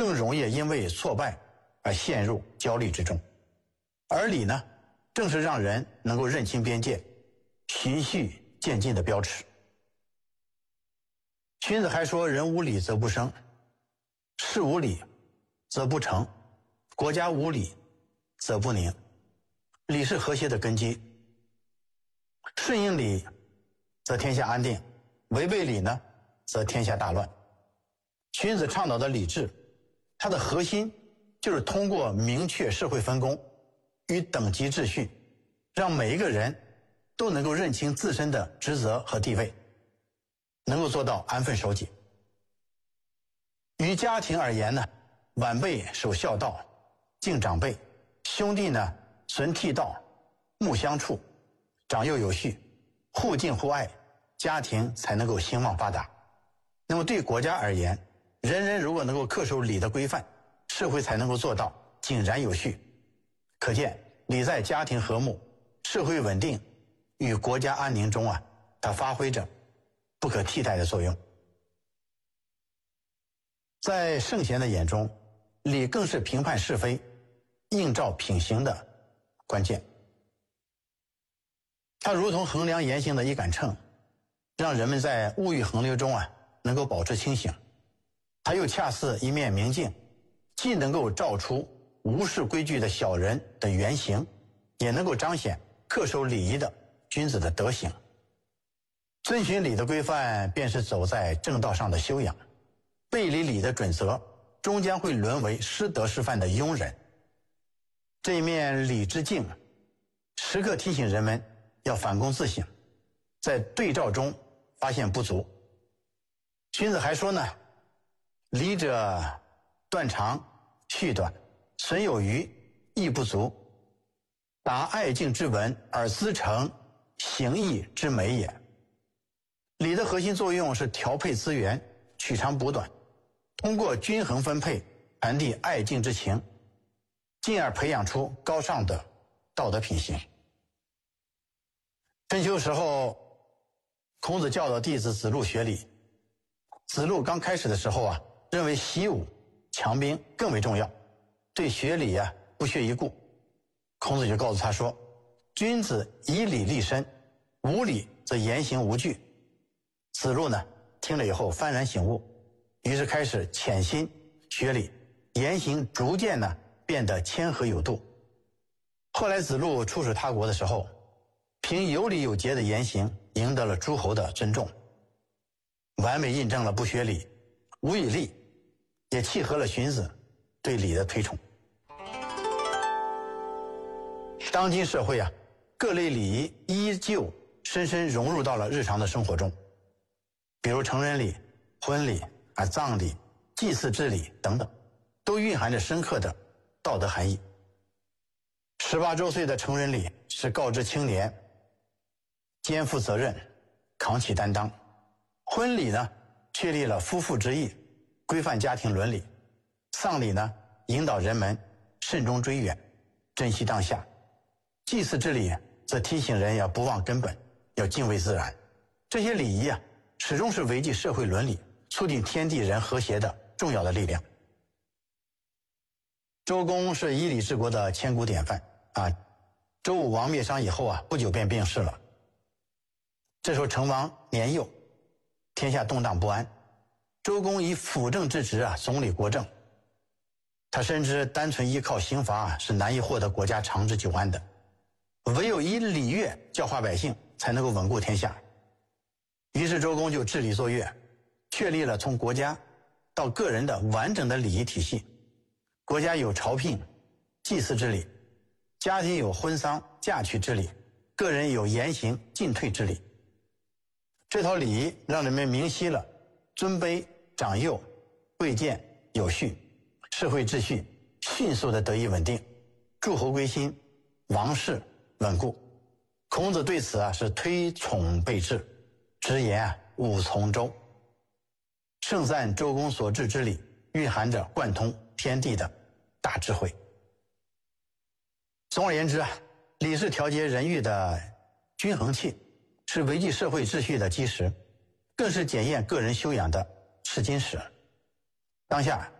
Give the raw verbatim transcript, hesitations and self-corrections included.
更容易因为挫败而陷入焦虑之中。而礼呢，正是让人能够认清边界、循序渐进的标尺。荀子还说，人无礼则不生，事无礼则不成，国家无礼则不宁。礼是和谐的根基，顺应礼则天下安定，违背礼呢则天下大乱。荀子倡导的礼制，它的核心就是通过明确社会分工与等级秩序，让每一个人都能够认清自身的职责和地位，能够做到安分守己。于家庭而言呢，晚辈守孝道，敬长辈；兄弟呢，存悌道，睦相处，长幼有序，互敬互爱，家庭才能够兴旺发达。那么对国家而言，人人如果能够恪守礼的规范，社会才能够做到井然有序。可见礼在家庭和睦、社会稳定与国家安宁中啊，它发挥着不可替代的作用。在圣贤的眼中，礼更是评判是非、映照品行的关键。它如同衡量言行的一杆秤，让人们在物欲横流中啊，能够保持清醒。它又恰似一面明镜，既能够照出无视规矩的小人的原形，也能够彰显恪守礼仪的君子的德行。遵循礼的规范，便是走在正道上的修养。背离礼的准则，终将会沦为失德失范的庸人。这一面礼之镜，时刻提醒人们要反躬自省，在对照中发现不足。荀子还说呢，礼者断长续短，损有余益不足，达爱敬之文而思成行义之美也。礼的核心作用是调配资源，取长补短，通过均衡分配传递爱敬之情，进而培养出高尚的道德品行。春秋时候，孔子教导弟子子路学礼。子路刚开始的时候啊，认为习武强兵更为重要，对学礼啊不屑一顾。孔子就告诉他说，君子以礼立身，无礼则言行无据。子路呢听了以后幡然醒悟，于是开始潜心学礼，言行逐渐呢变得谦和有度。后来子路出使他国的时候，凭有礼有节的言行赢得了诸侯的尊重，完美印证了不学礼无以立，也契合了荀子对礼的推崇。当今社会啊，各类礼仪依旧深深融入到了日常的生活中，比如成人礼、婚礼啊、葬礼、祭祀之礼等等，都蕴含着深刻的道德含义。十八周岁的成人礼是告知青年肩负责任，扛起担当；婚礼呢，确立了夫妇之义，规范家庭伦理；丧礼呢，引导人们慎终追远，珍惜当下；祭祀之礼则提醒人要不忘根本，要敬畏自然。这些礼仪啊，始终是维系社会伦理、促进天地人和谐的重要的力量。周公是以礼治国的千古典范啊。周武王灭商以后啊，不久便病逝了。这时候成王年幼，天下动荡不安。周公以辅政之职啊，总理国政。他深知单纯依靠刑罚啊，是难以获得国家长治久安的，唯有以礼乐教化百姓，才能够稳固天下。于是周公就治理作乐，确立了从国家到个人的完整的礼仪体系。国家有朝聘、祭祀之礼，家庭有婚丧、嫁娶之礼，个人有言行、进退之礼。这套礼仪让人们明晰了尊卑、长幼、贵贱有序，社会秩序迅速的得以稳定，诸侯归心，王室稳固。孔子对此啊是推崇备至，直言啊勿从周。盛赞周公所治之礼蕴含着贯通天地的大智慧。总而言之啊，礼是调节人欲的均衡器，是维系社会秩序的基石，更是检验个人修养的试金石。当下